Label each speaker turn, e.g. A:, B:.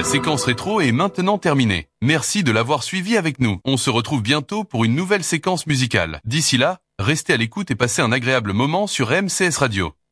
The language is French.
A: séquence rétro est maintenant terminée. Merci de l'avoir suivi avec nous. On se retrouve bientôt pour une nouvelle séquence musicale. D'ici là, restez à l'écoute et passez un agréable moment sur MCS Radio.